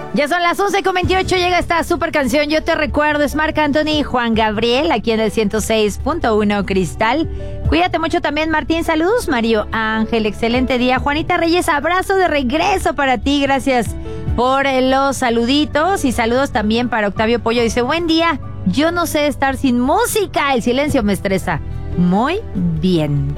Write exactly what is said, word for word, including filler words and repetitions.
Ya son las once con veintiocho, llega esta super canción, Yo Te Recuerdo, es Marc Anthony y Juan Gabriel, aquí en el ciento seis punto uno Cristal. Cuídate mucho también, Martín, saludos, Mario Ángel, excelente día. Juanita Reyes, abrazo de regreso para ti, gracias por los saluditos y saludos también para Octavio Pollo, dice, buen día, yo no sé estar sin música, el silencio me estresa. Muy bien,